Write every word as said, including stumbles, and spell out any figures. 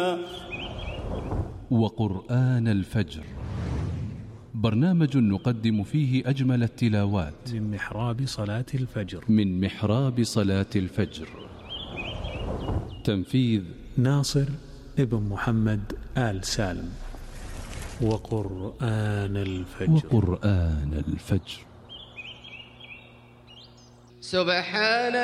وقرآن الفجر، برنامج نقدم فيه أجمل التلاوات من محراب صلاة الفجر من محراب صلاة الفجر. تنفيذ ناصر ابن محمد آل سالم. وقرآن الفجر وقرآن الفجر. سبحان